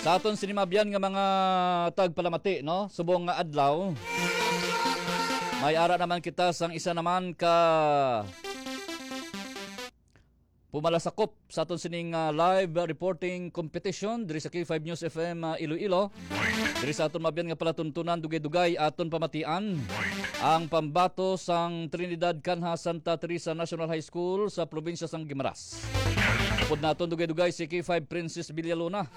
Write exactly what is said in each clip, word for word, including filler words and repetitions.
Sa aton sinimabyan nga mga tagpalamati, no? Subong nga adlaw. May ara naman kita sang isa naman ka pumalasakop sa aton sining uh, live reporting competition diri sa K five News F M uh, Iloilo. Diri sa aton mabyan nga palatuntunan dugay-dugay aton pamatian ang pambato sang Trinidad Canha Santa Teresa National High School sa probinsya sang Guimaras. Upod naton dugay-dugay si K five Princess Villalona.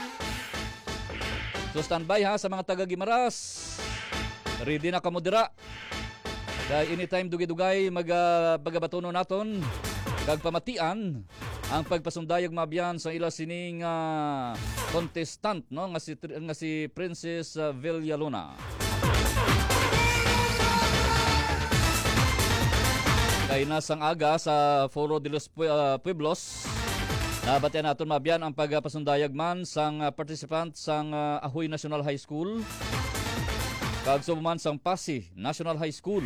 So standby ha sa mga taga Guimaras. Ready na kamo dira. Kaya anytime dugay-dugay magabatono naton kag pamatian ang pagpasundayag mabyan sa ila sining uh, contestant, no, nga si nga si Princess uh, Villalona. Kay nasang aga sa Foro de los Pueblos, nabatian naton mabyan ang pagpasundayag man sang uh, participant sang uh, Ahoy National High School kag suman sang Pasig National High School.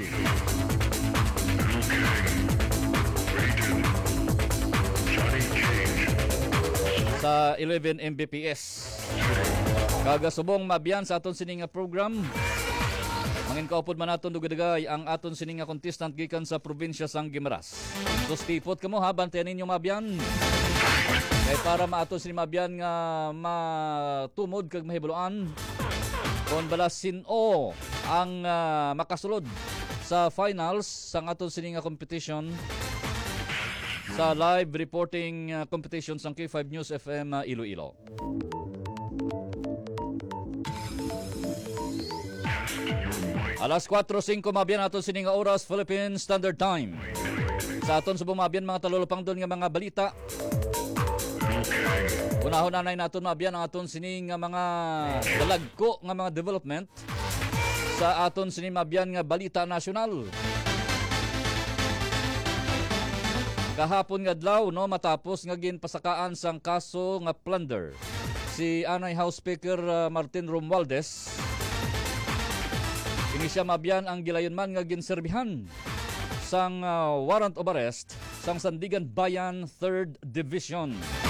Sa eleven M B P S. Kagasubong mabyan sa aton sining program. Mangin kaupod man naton dugay-dugay ang aton sining contestant gikan sa probinsya sang Guimaras. So stipot kamo ha, bantayan ninyo mabyan. Kay para maaton sining mabyan nga matumod kag mahibuloan kon bala sino ang uh, makasulod sa finals sang aton sining competition sa live reporting uh, competition sang K five News F M uh, Iloilo. Alas kwatro singko mabyan aton sining oras Philippine Standard Time. Sa aton subong mabyan mga talulupang doon nga mga balita. Unahon nanay naton mabyan ang aton sining nga mga dalagko nga mga development sa aton sining mabyan nga balita nasyonal. Kahapon nga adlaw, no, matapos nga ginpasakaan sang kaso nga plunder si Anay House Speaker uh, Martin Romualdez. Ini siya mabyan ang gilayonman nga ginserbihan sang uh, warrant of arrest sang Sandigan Bayan third Division.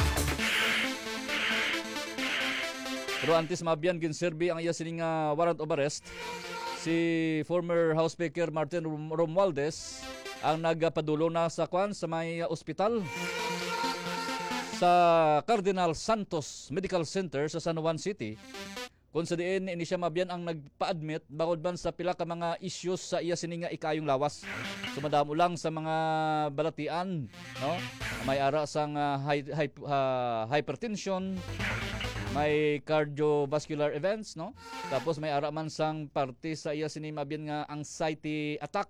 Pero antes mabyan ginserbi ang iya sining uh, warrant of arrest si former House Speaker Martin Romualdez ang nagpadulo na sa kwan sa may ospital sa Cardinal Santos Medical Center sa San Juan City. Kung sa diin ini siya mabyan ang nagpa-admit bakod man sa pila ka mga issues sa iya sininga ikayong lawas. Sumadamo lang sa mga balatian, no? May ara sang uh, high, high, uh, hypertension, may cardiovascular events, no? Tapos may ara man sang parte sa iya sining mabyan nga anxiety attack.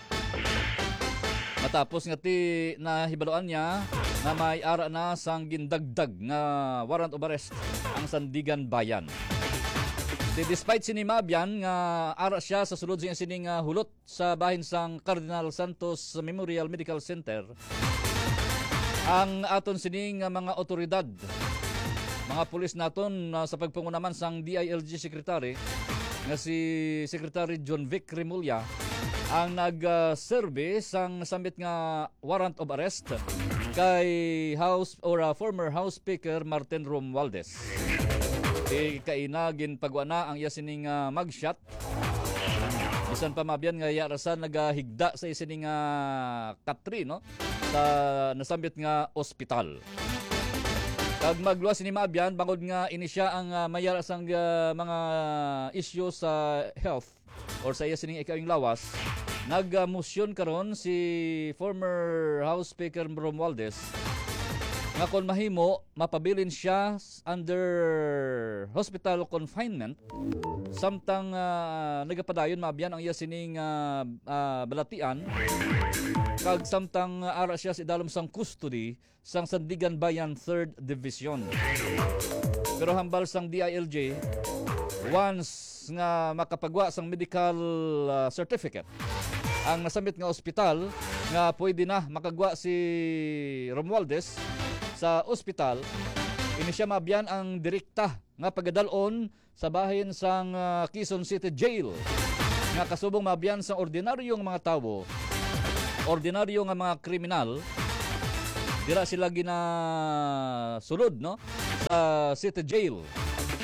Matapos nga ti nahibaloan niya na may ara na sang gindagdag nga warrant of arrest ang Sandigan Bayan. Di despite sinimabyan nga ara siya sa sulod siya sining uh, hulot sa bahin sang Cardinal Santos Memorial Medical Center, ang aton sining uh, mga otoridad, mga pulis naton uh, sa pagpangunaman sang D I L G Secretary nga si Secretary John Vic Remulla ang nag-survey uh, sang nasambit nga warrant of arrest kay House or uh, former House Speaker Martin Romualdez. Di kainagin pagwa na ang yasining uh, mugshot. Bisan pa mabyan nga yarasan nagahigda sa isining uh, katri, no? Sa nasambit nga ospital. Kag magluwas ni mabyan bangod nga inisya ang uh, mayara sang uh, mga issues sa health or sa iya sining ikawing lawas. Nag-motion karon si former House Speaker Romualdez nga kung mahimo mapabilin siya under hospital confinement samtang uh, nagapadayon mabyan ang iya sining uh, uh, balatian kag samtang uh, ara siya sa idalom sang custody sang Sandigan Bayan third Division. Pero hambal sang D I L J once nga makapagwa sang medical uh, certificate ang nasambit nga ospital nga pwede na makagwa si Romualdez sa ospital, ini siya mabyan ang direkta nga pagadalon sa bahin sang uh, Quezon City Jail nga kasubong mabyan sa ordinaryong mga tawo, ordinaryo nga mga kriminal, dira sila gina sulod, no, sa City Jail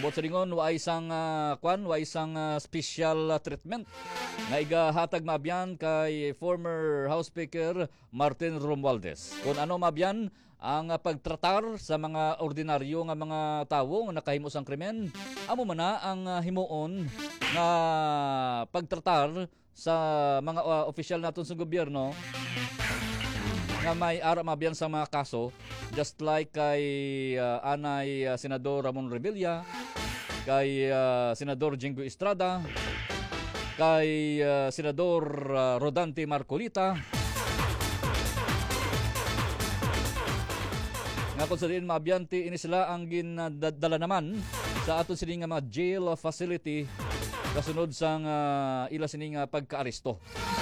Ambot sa lingon wa isang uh, kwan, wa isang uh, special uh, treatment nga igahatag mabyan kay former House Speaker Martin Romualdez. Kung ano mabyan ang uh, pagtratar sa mga ordinaryo nga mga tawo nga nakahimo sang krimen, amo man na ang uh, himuon nga pagtratar sa mga uh, opisyal naton sa gobyerno nga may ara mabyan sa mga kaso, just like kay uh, anay uh, Senador Ramon Revilla, kay uh, Senador Jingo Estrada, kay uh, Senador uh, Rodante Marcolita, nga kung sa diin mabyanti ini sila ang ginadala naman sa aton sini nga mga jail facility kasunod sang uh, ila sini nga pagkaaresto.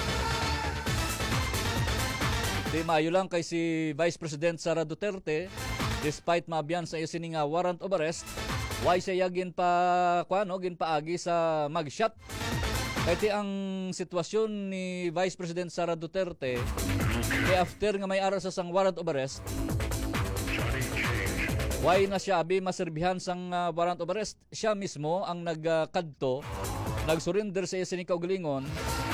Di maayo lang kay si Vice President Sara Duterte, despite mabyan sa iya sini nga warrant of arrest, why siya gin pa kuano gin paagi sa mugshot. Kay ti ang sitwasyon ni Vice President Sara Duterte, kay after nga may ara sa sang warrant of arrest, why na siya abi maserbihan sang uh, warrant of arrest, siya mismo ang nagkadto, uh, nag-surrender sa iya sini kaugalingon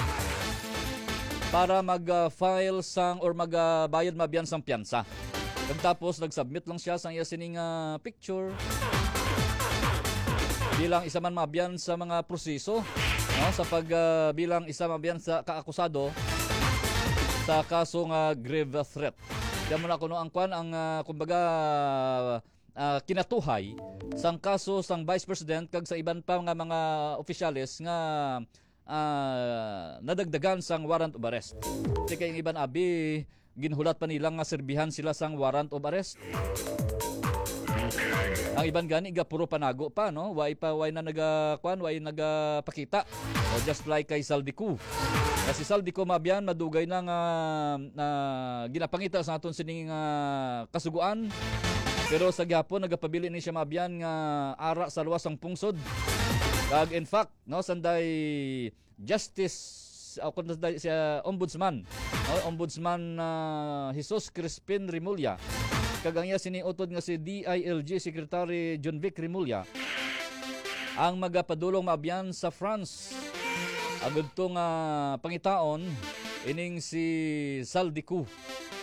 para mag-file sang or mag-bayad uh, mabyan sang piyansa. Tapos nag-submit lang siya sang iya sining uh, picture bilang isa man mabyan sa mga proseso, no, sa pag uh, bilang isa mabyan sa kaakusado sa kaso nga grave threat. Diyan mo na kuno ang kwan ang uh, kumbaga uh, kinatuhay sang kaso sang Vice President kag sa iban pa nga mga opisyales nga Uh, nadagdagan sang warrant of arrest. Di kay iban abi ginhulat pa nila nga serbihan sila sang warrant of arrest. Ang iban gani ga puro panago pa, no? Way pa way na nagakwan, way nagapakita. O just like kay Saldico. Kasi Saldico mabyan madugay na nga na ginapangita sa aton sining uh, kasuguan. Pero sa gyapon nagapabili ni siya mabyan nga ara sa luwas sang pungsod. Kag in fact, no, sanday Justice o uh, sanday siya Ombudsman, no, Ombudsman uh, Jesus Crispin Rimulya. Kag ang iya siniutod nga si D I L G Secretary John Vic Rimulya ang magapadulong mabyan sa France. Agud to nga uh, pangitaon ining si Saldico.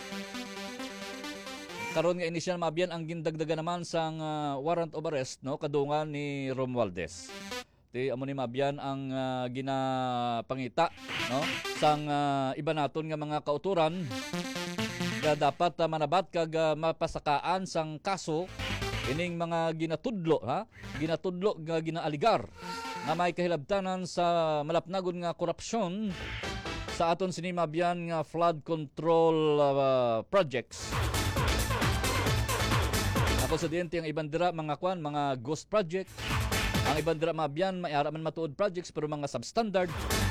Karon nga inisyal mabyan ang gindagdagan naman sang uh, warrant of arrest, no, kadungan ni Romualdez. Ti amo ni mabyan ang uh, ginapangita, no, sang uh, iba naton nga mga kauturan nga dapat uh, manabat kag uh, mapasakaan sang kaso ining mga ginatudlo, ha, ginatudlo nga ginaaligar nga may kahilabtanan sa malapnagon nga korupsyon sa aton sini mabyan nga flood control uh, projects. Ako sa diente ang ibang dira mga kwan, mga ghost project. Ang ibang dira mabyan, may ara man matuod projects pero mga substandard.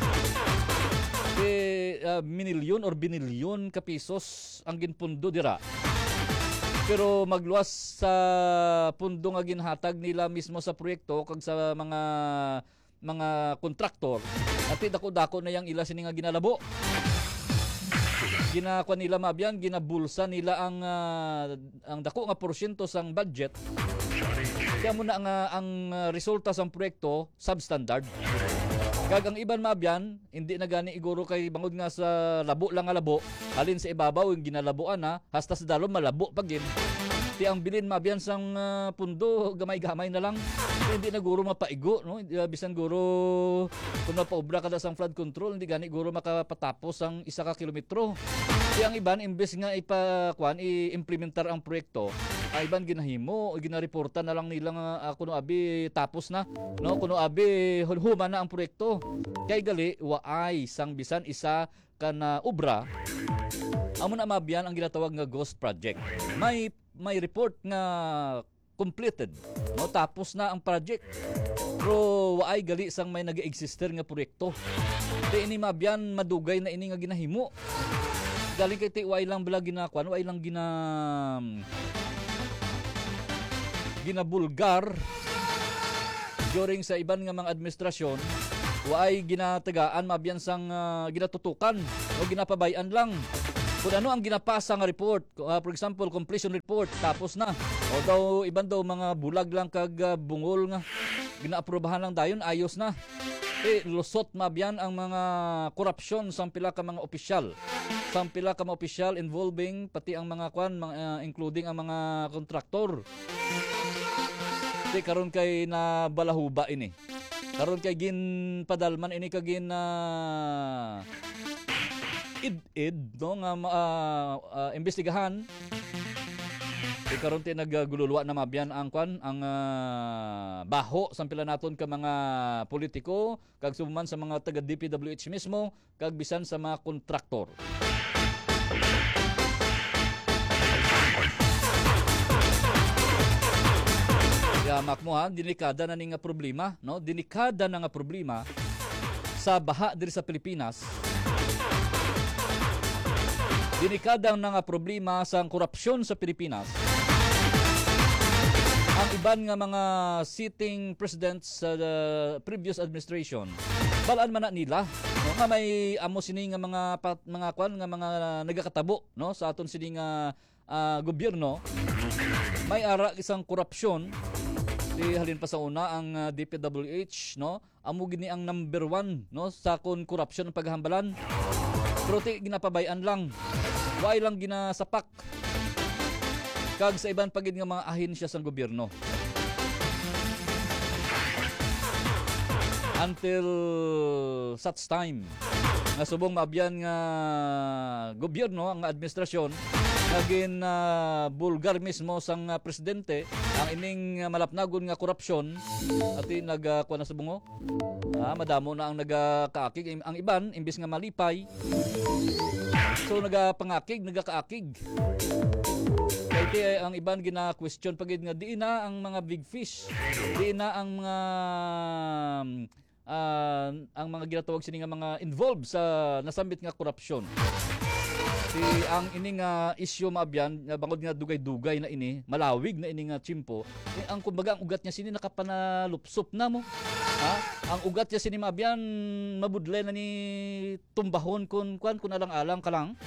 Eh, uh, minilyon or binilyon ka pesos ang ginpundo dira. Pero magluwas sa pundo nga ginhatag nila mismo sa proyekto kag sa mga mga kontraktor. At dako-dako na yang ila sini nga ginalabo. Ginakuan nila mabyan, ginabulsa nila ang uh, ang dako nga porsyento sang budget. Kaya mo na ang, uh, ang uh, resulta sang proyekto substandard. Kag ang iban mabyan, hindi na gani iguro kay bangod nga sa labo lang nga labo, halin sa ibabaw yung ginalabuan na, hasta sa dalom malabo pagin. Ti ang bilin mabyan sang uh, pundo, gamay-gamay na lang. Hindi na guro mapaigo, no? Bisan guro kung mapaobra ka na sang flood control, hindi gani guro makapatapos ang isa ka kilometro. Ti ang iban imbes nga ipakwan i-implementar ang proyekto, ay iban ginahimo, ginareporta na lang nila nga uh, kuno abi tapos na, no? Kuno abi hulhuman na ang proyekto. Kay gali waay sang bisan isa kana obra. Amo na mabyan ang ginatawag nga ghost project. May may report nga completed, no, tapos na ang project. Pero waay gali sang may nag-exister nga proyekto. Di ini mabyan madugay na ini nga ginahimo. Galing kay ti waay lang bala ginakuan, waay lang gina ginabulgar during sa iban nga mga administrasyon. Waay ginatagaan mabyan sang uh, ginatutukan o ginapabayan lang. Kung ano ang ginapasa nga report, uh, for example, completion report, tapos na. O daw, iban daw mga bulag lang kag uh, bungol nga. Ginaaprobahan lang dayon, ayos na. Eh, lusot mabyan ang mga korupsyon sa pila ka mga opisyal. Sa pila ka mga opisyal involving pati ang mga kwan, mga, uh, including ang mga kontraktor. Di karon kay na balahuba ini. Karon kay gin padalman ini kagin na uh, id-id no nga uh, uh, imbestigahan. Di karon ti naggululuwa na mabyan ang kwan ang uh, baho sampila naton ka mga politiko kag sumuman sa mga taga D P W H mismo kag bisan sa mga kontraktor. Yamak mo ha, dinikada na ni nga problema, no? Dinikada na nga problema sa baha diri sa Pilipinas. Dinikada na nga problema sa korupsyon sa Pilipinas. Ang iban nga mga sitting presidents sa uh, previous administration, balaan man na nila, no? Nga may amo sini nga mga pat, mga kwan nga mga nagakatabo, no, sa aton sini nga uh, gobyerno. May ara isang korupsyon. Di halin pa sa una ang uh, D P W H, no, amo gini ang number one, no, sa kon korupsyon ang paghambalan. Pero ti ginapabayan lang. Why lang ginasapak. Kag sa iban pagid nga mga ahensya sa gobyerno. Until such time nga subong maabyan nga gobyerno ang administrasyon naging uh, bulgar mismo sang uh, presidente ang ining uh, malapnagon nga korupsyon at nagkuha uh, na sa bungo. Ah, madamo na ang nagakaakig. Ang iban, imbis nga malipay, so nagapangakig, nagakaakig. Kaya ang iban gina-question pagid nga di na ang mga big fish, di na ang mga uh, ang mga ginatawag sini nga mga involved sa nasambit nga korupsyon. Si ang ini nga issue maabyan nga bangod nga dugay-dugay na ini, malawig na ini nga chimpo, eh, ang kumbaga ang ugat niya sini nakapanalupsop na mo. Ha? Ang ugat niya sini maabyan mabudlay na ni tumbahon kun kwan kun alang-alang ka lang.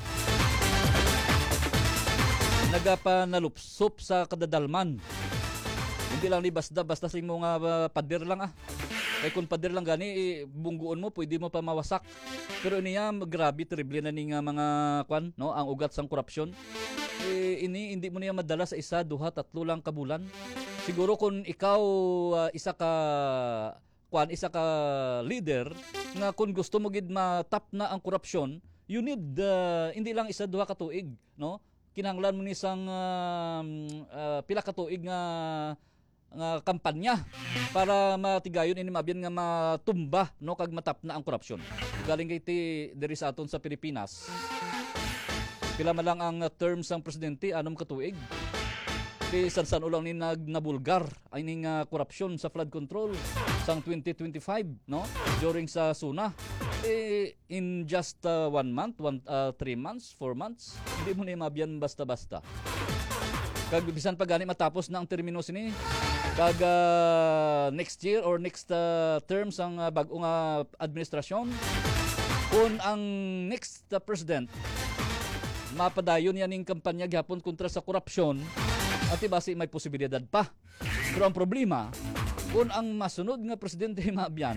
Nagapanalupsop sa kadadalman. Hindi lang ni basta basta sa imo nga uh, pader lang ah. Kaya kung pader lang gani, eh, bungguon mo, pwede mo pa mawasak. Pero niya, grabe, terrible na ni nga mga kwan, no? Ang ugat sang korupsyon. Eh, ini, hindi mo niya madala sa isa, duha, tatlo lang kabulan. Siguro kung ikaw uh, isa ka kwan, isa ka leader, nga kung gusto mo gid matap na ang korupsyon, you need, uh, hindi lang isa, duha ka tuig, no? Kinahanglan mo ni isang uh, uh, pila ka tuig nga nga kampanya para matigayon ini mabyan nga matumba no kag matap na ang korupsyon. Galing kay ti diri sa aton sa Pilipinas. Pila man lang ang term sang presidente anom ka tuig. Kay san-san ulang ni nag nabulgar ay ning uh, korupsyon sa flood control sang twenty twenty-five no during sa SUNA. Eh, in just uh, one month, one uh, three months, four months, hindi mo na mabyan basta-basta. Kag bisan pa gani matapos na ang termino sini kag uh, next year or next uh, term sang uh, bag-ong uh, administrasyon kung ang next uh, president mapadayon yan ning kampanya gihapon kontra sa korupsyon at basi may posibilidad pa. Pero ang problema kung ang masunod nga presidente maabyan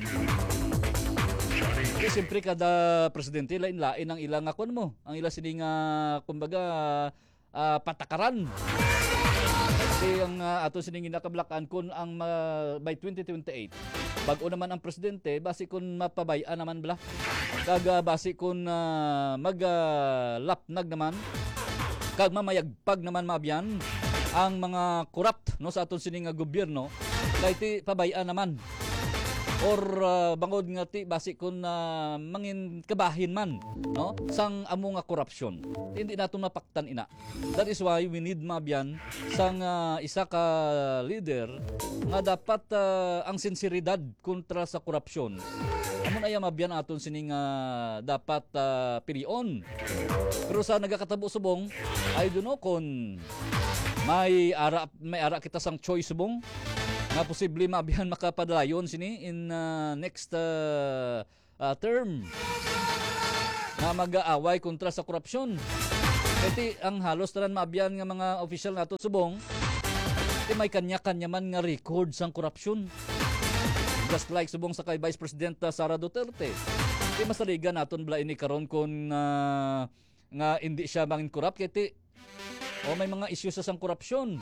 eh, siyempre kada presidente lain-lain ang ilang akon mo ang ila sini nga kumbaga uh, patakaran. Kasi ang uh, ato sining ginakablakan kun ang uh, by twenty twenty-eight bag-o naman ang presidente basi kun mapabay-an naman bala kag uh, basi kun uh, maglapnag uh, naman kag mamayagpag naman mabyan ang mga corrupt no sa aton sining uh, gobyerno kay ti pabay-an naman or uh, bangod nga ti basi kun uh, mangin kabahin man no sang amo nga korupsyon hindi nato mapaktan ina. That is why we need mabyan sang uh, isa ka leader nga dapat uh, ang sinseridad kontra sa korupsyon amon aya mabyan aton sining uh, dapat uh, pilion. Pero sa nagakatabo subong I don't know kung may ara may ara kita sang choice subong nga posible mabihan makapadayon sini in uh, next uh, uh, term na mag-aaway kontra sa korupsyon. Kaya ang halos tanan maabyan nga mga official nato subong, ti may kanya-kanya man nga record sang korupsyon. Just like subong sa kay Vice President Sara Duterte. Ti masaligan naton bala ini karon kun uh, nga hindi siya mangin corrupt kay ti o may mga issues sa sang korupsyon.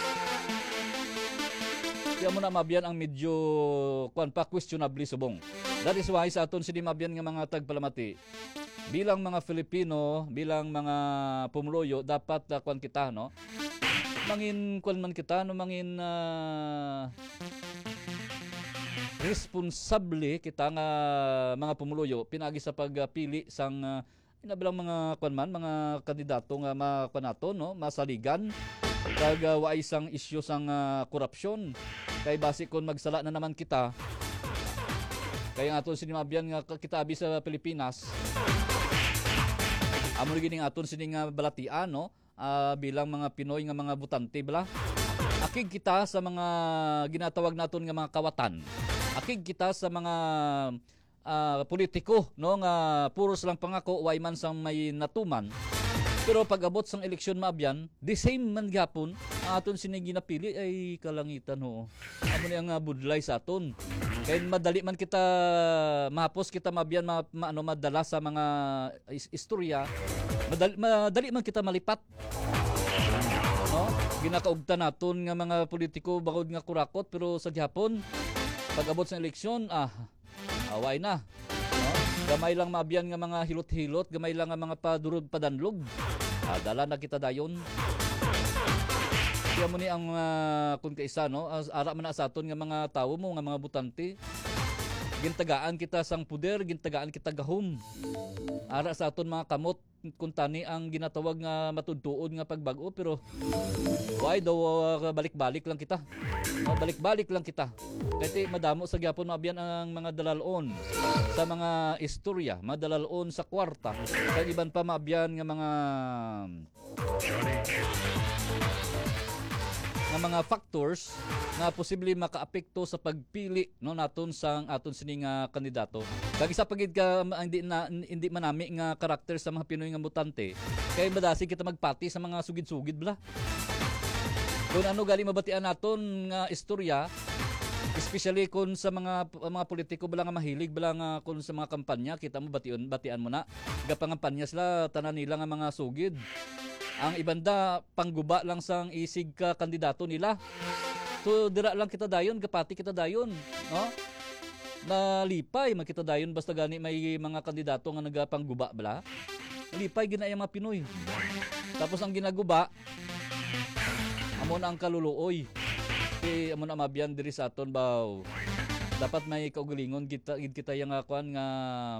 Kaya mo na mabyan ang medyo kwan pa questionably subong. That is why sa aton sini mabyan nga mga tagpalamati bilang mga Filipino, bilang mga pumuloyo dapat uh, kwan kita no. Mangin kwan man kita no mangin uh, responsable kita nga mga pumuloyo pinagi sa pagpili sang uh, inabilang mga kwan man mga kandidato nga makwan nato no masaligan kag uh, wa isang issue sang uh, korupsyon kay base kon magsala na naman kita kay nga aton sinimabyan nga kita abi sa Pilipinas amo gining aton sining uh, balatian no uh, bilang mga Pinoy nga mga butante bala akig kita sa mga ginatawag naton nga mga kawatan akig kita sa mga uh, politiko no nga puros lang pangako way man sang may natuman pero pag abot sang eleksyon maabyan the same man gyapon aton sini ginapili ay kalangitan ho amo ni ang uh, budlay sa aton kay madali man kita mahapos kita maabyan ma, ma, ano, madala sa mga is- istorya madali, madali man kita malipat no ginakaugtan naton nga mga politiko bakod nga kurakot pero sa gyapon pag abot sa eleksyon, ah, away na. No? Gamay lang maabyan nga mga hilot-hilot, gamay lang nga mga padurog padanlog. Ah, dala na kita dayon. Kaya mo ni ang uh, kung kaisa, no? Ara man na sa aton nga mga tawo mo, nga mga butante. Gintagaan kita sang puder, gintagaan kita gahom. Ara sa aton mga kamot, kung tani ang ginatawag nga matudtuod nga pagbago pero why daw uh, balik-balik lang kita uh, balik-balik lang kita kaya madamo sa gyapon maabyan ang mga dalalon sa mga istorya madalalon sa kwarta kaya iban pa maabyan nga mga nga mga factors na posible makaapekto sa pagpili no naton sang aton sining uh, kandidato. Kag isa pagid ka hindi na hindi manami nga karakter sa mga Pinoy nga butante kay madasi kita magpati sa mga sugid-sugid bla. Kung ano gali mabatian naton nga istorya especially kun sa mga mga politiko bala nga mahilig bala nga kun sa mga kampanya kita mo bation batian mo na gapangampanya sila tanan nila nga mga sugid. Ang ibanda pangguba lang sang isig ka kandidato nila. So dira lang kita dayon, gapati kita dayon, no? Nalipay man kita dayon basta gani may mga kandidato nga nagapangguba bala. Nalipay ginaya mga Pinoy. Tapos ang ginaguba amo na ang kaluluoy. Kay amo na mabyan diri sa aton baw. Dapat may kaugalingon kita kita yang akuan nga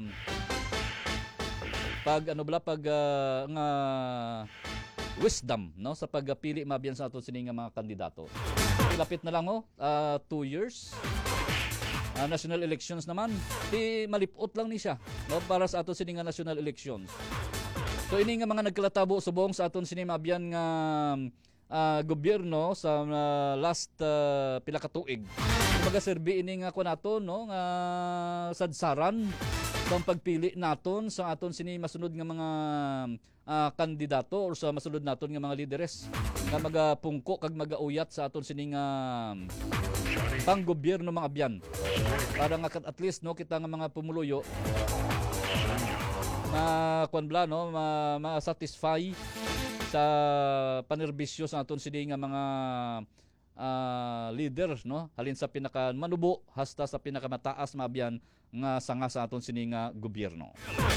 pag ano bala pag uh, nga wisdom no sa pagpili mabiyan sa aton sining mga kandidato. Lapit na lang oh, uh, two years. Uh, national elections naman, di malipot lang ni siya no para sa aton sining national elections. So ini nga mga nagkalatabo subong sa aton sining mabiyan nga uh, gobyerno sa uh, last uh, pila ka tuig. Kumbaga serbi ini nga ko naton no nga sadsaran ang pagpili naton sa aton sini masunod nga mga uh, kandidato or sa masunod naton nga mga lideres nga magapungko kag magauyat sa aton sini nga panggobyerno mga abyan para nga at least no kita nga mga pumuluyo na kwan bla no ma, ma-satisfy sa panerbisyo sa aton sini nga mga uh, leader no halin sa pinaka manubo hasta sa pinakamataas maabyan nga sanga sa aton sini nga gobyerno.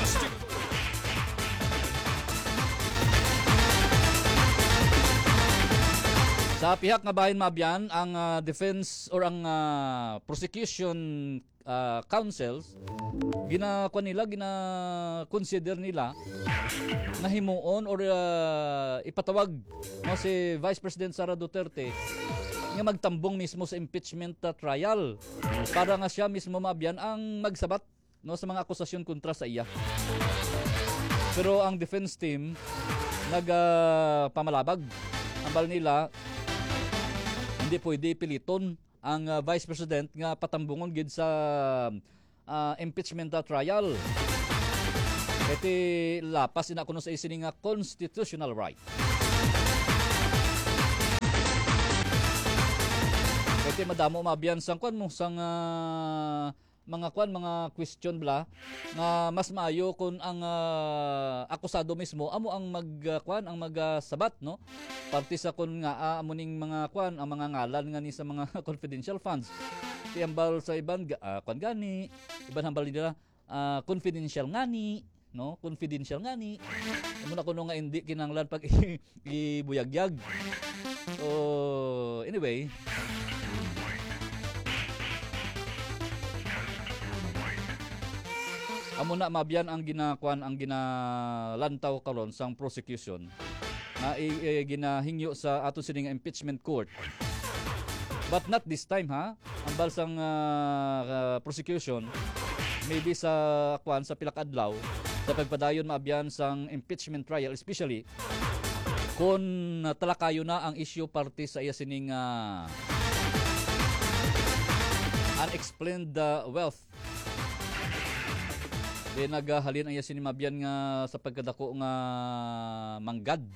Sa pihak nga bahin maabyan ang uh, defense or ang uh, prosecution uh, councils ginakuan nila gina consider nila na himuon or uh, ipatawag no si Vice President Sara Duterte nga magtambong mismo sa impeachment uh, trial para nga siya mismo maabyan ang magsabat no sa mga akusasyon kontra sa iya. Pero ang defense team nagpamalabag. Uh, ang bal nila hindi pwede piliton ang uh, Vice President nga patambungon gid sa uh, impeachment uh, trial. Iti lapas ina kuno sa isini nga constitutional right. Iti madamo mabiyan sang kwan mo sang uh, mga kwan mga question bla nga mas maayo kung ang uh, akusado mismo amo ang magkwan uh, ang magsabat uh, no parti sa kun nga uh, amo ning mga kwan ang mga ngalan nga ni sa mga confidential funds tiyambal sa iban uh, kwan gani iban hambal nila uh, confidential ngani no confidential ngani amo na kuno nga hindi kinanglan pag ibuyagyag. So anyway, amo na mabiyan ang ginakuan ang ginalantaw karon sang prosecution na i, i, ginahingyo sa ato sining impeachment court. But not this time ha. Ang balsang uh, uh, prosecution maybe sa kuan sa pilak adlaw sa pagpadayon maabyan sang impeachment trial, especially kung uh, talakayo na ang issue parte sa iya sining uh, unexplained uh, wealth. Di naghalin ang yasin ni Mabian nga sa pagkadako nga manggad.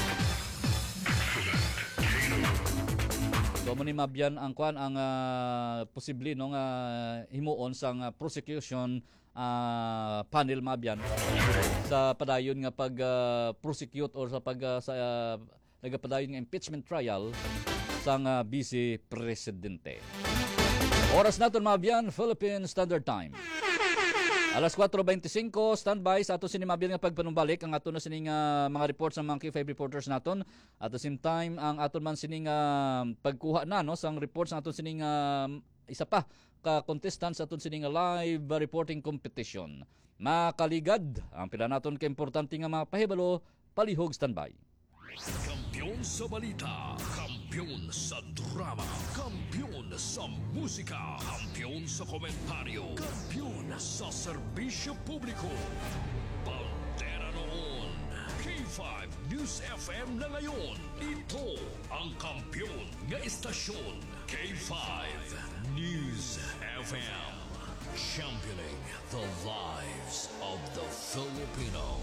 So mo ni Mabian ang kwan ang uh, posible no nga himuon sang uh, prosecution uh, panel Mabian sa padayon nga pag uh, prosecute or sa pag uh, sa uh, nagapadayon nga impeachment trial sang uh, Vice Presidente. Oras naton Mabian, Philippine Standard Time. Alas four twenty-five, standby sa ato sinimabil nga pagpanumbalik ang ato na sining uh, mga reports ng mga K five reporters naton. At the same time, ang ato man sining uh, pagkuha na no sang reports ng ato sining uh, isa pa ka contestants aton sining live reporting competition. Makaligad ang pila naton ka importante nga mga pahibalo, palihog standby. Kampiyon sa balita, kampiyon sa drama, kampiyon sa musika, kampiyon sa komentaryo, kampiyon sa serbisyo publiko. Bandera noon, K five News F M na ngayon. Ito ang kampiyon nga istasyon, K five News F M. Championing the lives of the Filipino.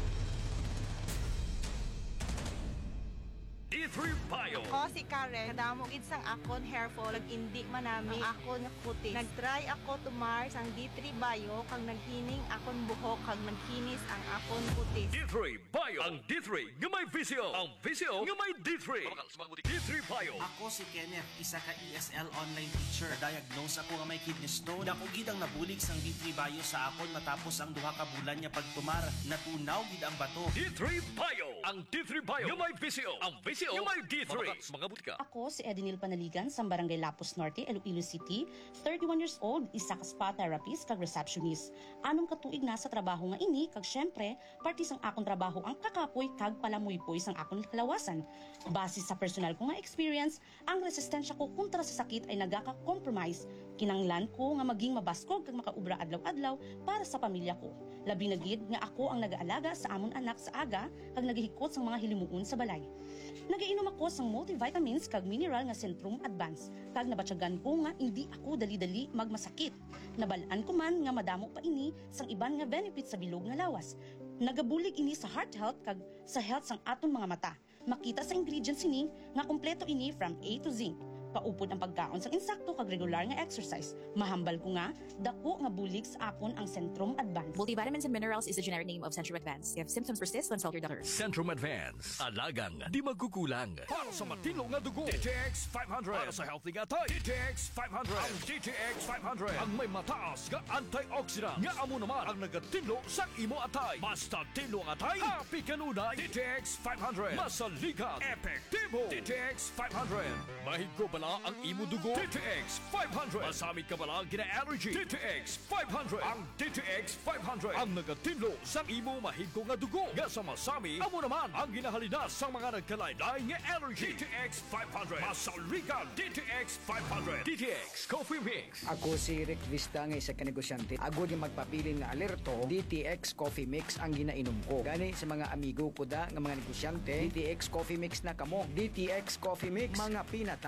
D three Bio. Ako si Karen, kadamo gid sang akon hair fall, ag indi manami ang akon kutis. Nagtry ako tumar sang D three Bio kag naghining akon buhok kag nagkinis ang akon kutis. D three Bio. Ang D three nga may visyo. Ang visyo nga may D three. D three Bio. Ako si Kenneth, isa ka E S L online teacher. Diagnose ako nga may kidney stone. Dako gid ang nabulig sang D three Bio sa akon matapos ang duha ka bulan niya pagtumar. Natunaw gid ang bato. D three Bio. Ang D three Bio nga may visyo. Ang visyo nga may D three. Mga butika. Ako si Edinil Panaligan sa Barangay Lapus Norte, Iloilo City, thirty-one years old, isa ka spa therapist kag receptionist. Anong katuig na sa trabaho nga ini kag syempre parte sang akong trabaho ang kakapoy kag palamuypoy sang akong kalawasan. Base sa personal ko nga experience, ang resistensya ko kontra sa sakit ay nagaka-compromise. Kinanglan ko nga maging mabaskog kag makaubra adlaw-adlaw para sa pamilya ko. Labi na gid nga ako ang nag-aalaga sa amon anak sa aga kag naghihikot sang mga hilimuon sa balay. Nagiinom ako sang multivitamins kag mineral nga Centrum Advance kag nabatyagan ko nga hindi ako dali-dali magmasakit. Nabalaan ko man nga madamo pa ini sang iban nga benefits sa bilog nga lawas. Nagabulig ini sa heart health kag sa health sang aton mga mata. Makita sa ingredients ini nga kompleto ini from A to Z. Paupod ang pagkaon sang insakto kag regular nga exercise. Mahambal ko nga dako nga bulig sa akon ang Centrum Advance. Multivitamins and minerals is the generic name of Centrum Advance. If symptoms persist, consult your doctor. Centrum Advance. Alagang di magkukulang. Para sa matino nga dugo, D T X five hundred. Para sa healthy nga tayo, D T X five hundred. Ang D T X five hundred. Ang may mataas nga antioxidant. Nga amo naman ang nagatinlo sa imo atay. Basta tinlo ang atay, happy kanunay. D T X five hundred. Masaligan. Epektibo. D T X five hundred. Mahigko bala ang imo dugo. D T X five hundred. Masamit ka bala gina-allergy. D T X five hundred. Ang D T X five hundred. Ang nagatinlo sa imo mahigko nga dugo. Nga sa masami, amo naman ang ginahalinas sa mga nagkalaylay nga allergy. D T X five hundred. Masaligan. D T X five hundred. D T X Coffee Mix. Ako si Rick Vista nga isa ka negosyante. Ako di magpapili nga alerto, D T X Coffee Mix ang ginainom ko. Gani sa mga amigo ko da nga mga negosyante, D T X Coffee Mix na kamo. D T X Coffee Mix, mga pinata. D T X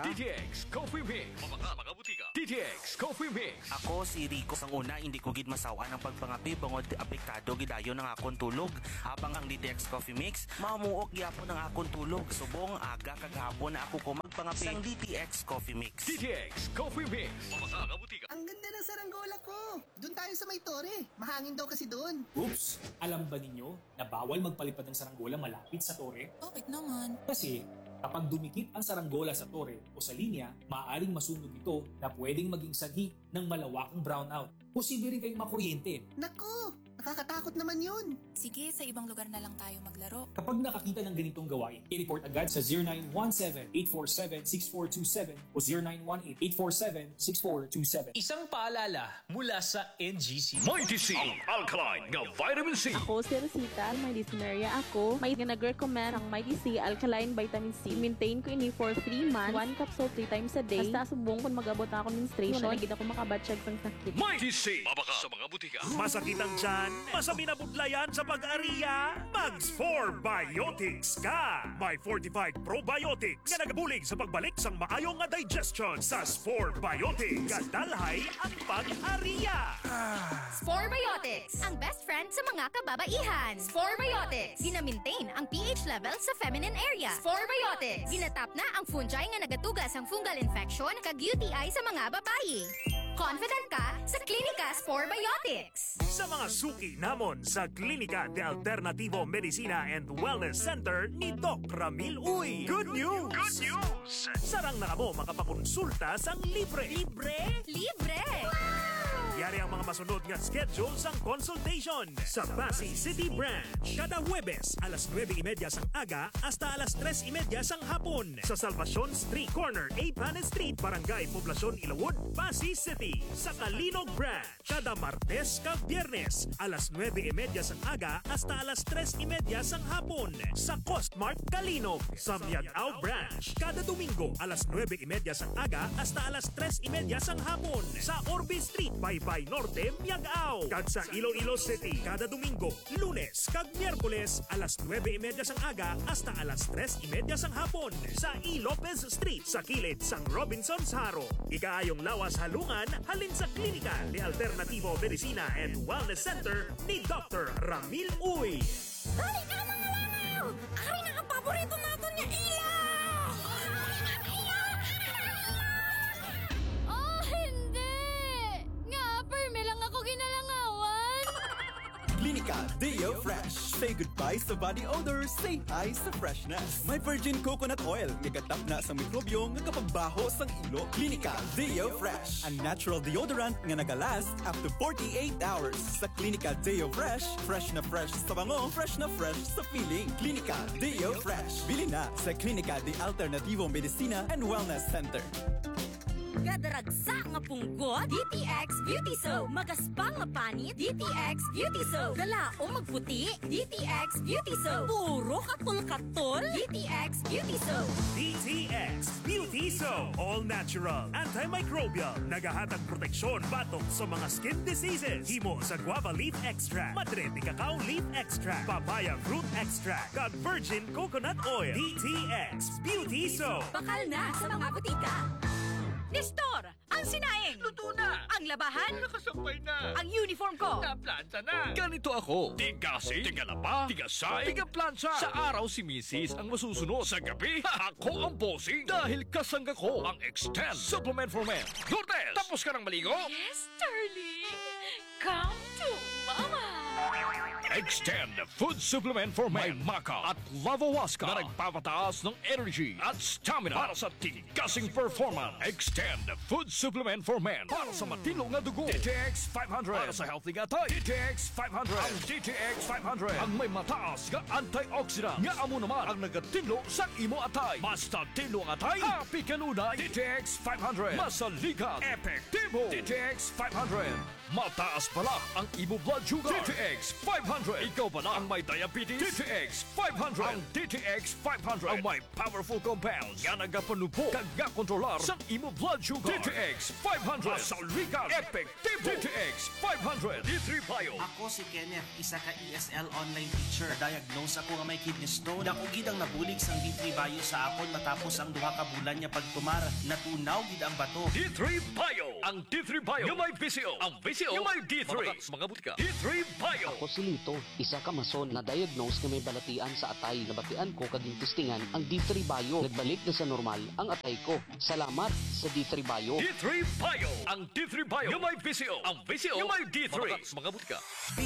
X Coffee Mix. Mga mga butika. D T X Coffee Mix. Ako si Rico sang una hindi ko gid masawa ng pagpangapi bangod apektado gidayon ng akon tulog. Habang ang D T X Coffee Mix mamuok gyapon ng akon tulog. Subong aga kagahapon na ako ko magpangapi sang D T X Coffee Mix. D T X Coffee Mix. Mga mga butika. Ang ganda ng saranggola ko. Doon tayo sa may tore. Mahangin daw kasi doon. Oops! Alam ba ninyo na bawal magpalipad ng saranggola malapit sa tore? Bakit naman? Kasi kapag dumikit ang saranggola sa tore o sa linya, maaaring masunog ito na pwedeng maging sanhi ng malawakang brownout. Posible rin kayong makuryente. Naku! Nakakatakot naman yun. Sige, sa ibang lugar na lang tayo maglaro. Kapag nakakita ng ganitong gawain, i-report agad sa zero nine one seven, eight four seven, six four two seven o zero nine one eight, eight four seven, six four two seven. Isang paalala mula sa N G C. Mighty C. Ang alkaline nga vitamin C. Ako si Rosita, may dysmenorrhea ako. May nag-recommend ang Mighty C Alkaline Vitamin C. Maintain ko ini for three months, one capsule three times a day. Basta subong kung mag-abot na ako menstruation, nagid ako makabatsyag sang sakit. Mighty C. Mabaka sa mga butika. Masakit ang tiyan? Masami na budlayan sa pag-ariya? Mags four Biotics ka! May fortified probiotics nga nagabulig sa pagbalik sang maayong nga digestion sa Spore Biotics. Kadalhay ang pag-ariya! Spore Biotics, ang best friend sa mga kababaihan. Spore Biotics, gina-maintain ang pH level sa feminine area. Spore Biotics, ginatap na ang fungi nga nagatugas ang fungal infection kag U T I sa mga babayi. Confident ka sa Klinika Spore Biotics. Sa mga suki namon sa Klinika de Alternativo Medicina and Wellness Center ni Doc Ramil Uy. Good news! Good news! Sarang na mo makapakonsulta sang libre. Libre? Libre! Yari ang mga masunod nga schedule sang consultation sa Pasay City Branch. Kada Huwebes, alas nueve y media sang aga hasta alas tres y media sang hapon. Sa Salvacion Street Corner, eight Panes Street, Barangay Poblacion, Ilawod, Pasay City. Sa Kalinog Branch, kada Martes kag Biyernes, alas nueve y media sang aga hasta alas tres y media sang hapon. Sa Costmart Kalinog. Sa Miagao Branch, kada Domingo, alas nueve y media sang aga hasta alas tres y media sang hapon. Sa Orbe Street, by Bay Norte, Miagao. Kag sa Iloilo City, kada Domingo, Lunes, kag Miyerkules, alas nueve y media sang aga hasta alas tres y media sang hapon. Sa E. Lopez Street, sa kilid sang Robinson's Haro. Ikaayong lawas halungan, halin sa Klinika de Alternativo Medicina and Wellness Center ni Doctor Ramil Uy. Dali ka mga langaw! Ari na ang paborito natin niya ilaw! Oh, hindi! Nga, perme lang ako ginalangawan! Klinika Deo Fresh. Say goodbye sa body odor, say hi sa freshness. May virgin coconut oil, nagatap na sa mikrobyo nga kapagbaho sang ilo. Klinika Deo Fresh, a natural deodorant nga nagalast up to forty-eight hours. Sa Klinika Deo Fresh, fresh na fresh sa bango, fresh na fresh sa feeling. Klinika Deo Fresh. Bili na sa Klinika de Alternativo Medicina and Wellness Center. Gadaragsa nga punggot, D T X Beauty Soap. Magaspang nga panit, D T X Beauty Soap. Galaong magputi, D T X Beauty Soap. Puro katol-katol, D T X Beauty Soap. D T X Beauty Soap. All natural, antimicrobial, nagahatag proteksyon batok sa mga skin diseases. Himo sa guava leaf extract, madre de cacao leaf extract, papaya fruit extract, kag virgin coconut oil. D T X Beauty Soap. Bakal na sa mga butika. Nestor, ang sinaing. Luto na. Ang labahan. Nakasampay na. Ang uniform ko. Naplanta na. Ganito ako. Tigasi, tigalapa, tigasay, tigaplansa. Sa araw si Missus ang masusunod. Sa gabi, ako ang bossing. Dahil kasangga ko ang Extend Supplement for Men. Lourdes, tapos ka ng maligo? Yes, darling. Come to mama. Extend Food Supplement for Men. May Maca at Lavawaska na nagpapataas ng energy at stamina para sa tigasing performance. Extend Food Supplement for Men para sa matilong na dugo. D T X five hundred para sa healthy gatay. D T X five hundred. Ang D T X five hundred ang may mataas nga antioxidant nga amo naman ang nagatilo sa imo atay. Basta tilo ang atay, happy kanunay. D T X five hundred masaligat, epektibo. D T X five hundred mataas pala ang imo blood sugar. D T X five hundred hundred. Ikaw pala ang may diabetes. D T X five hundred. Ang D T X five hundred ang may powerful compounds nga nagapanupo kag kontrolar sa imo blood sugar. D T X five hundred. Masaligan. Epektibo. D T X five hundred. D three Bio. Ako si Kenneth, isa ka E S L online teacher. Diagnose ako nga may kidney stone. Ako gid ang nabulig sang D three Bio sa akon matapos ang duha ka bulan niya pagtumar. Natunaw gid ang bato. D three Bio. Ang D three Bio yung may V C O. Ang V C O yung may D three. Mga butika. D three Bio. Ako si Lito, isa ka mason na diagnose nga may balatian sa atay. Nabatian ko kaging testingan ang D three Bio. Nagbalik na sa normal ang atay ko. Salamat sa D three Bio. D three Bio. Ang D three Bio yung may V C O. Ang V C O yung may D three. Mga butika.